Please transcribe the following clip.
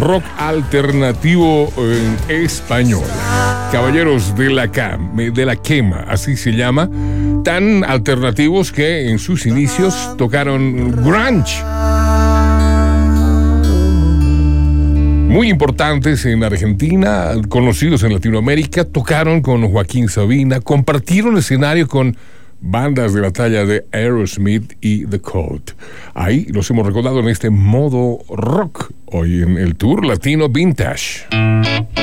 rock alternativo en español. Caballeros de la Quema, así se llama. Tan alternativos que en sus inicios tocaron grunge. Muy importantes en Argentina, conocidos en Latinoamérica, tocaron con Joaquín Sabina, compartieron escenario con bandas de la talla de Aerosmith y The Cult. Ahí los hemos recordado en este modo rock, hoy en el Tour Latino Vintage.